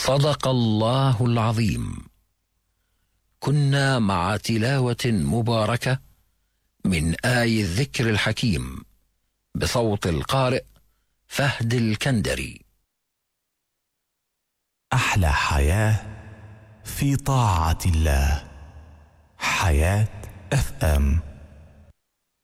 صدق الله العظيم. كنا مع تلاوة مباركة من آي الذكر الحكيم بصوت القارئ فهد الكندري. أحلى حياة في طاعة الله. حياة FM.